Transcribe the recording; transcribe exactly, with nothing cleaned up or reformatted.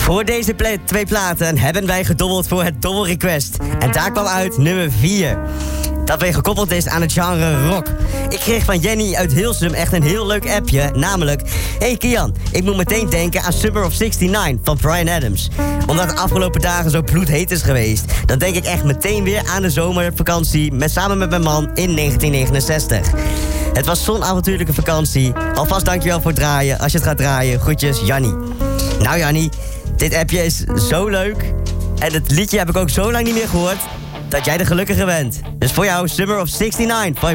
Voor deze pla- twee platen hebben wij gedobbeld voor het Double Request. En daar kwam uit nummer vier. Dat weer gekoppeld is aan het genre rock. Ik kreeg van Jenny uit Hilsum echt een heel leuk appje. Namelijk, hey Kian, ik moet meteen denken aan Summer of zestignegentig van Bryan Adams. Omdat de afgelopen dagen zo bloedheet is geweest, dan denk ik echt meteen weer aan de zomervakantie met, samen met mijn man in negentien negenenzestig. Het was zo'n avontuurlijke vakantie. Alvast dankjewel voor het draaien. Als je het gaat draaien, groetjes, Jannie. Nou Jannie, dit appje is zo leuk. En het liedje heb ik ook zo lang niet meer gehoord dat jij de gelukkige bent. Dus voor jou Summer of zestignegentig van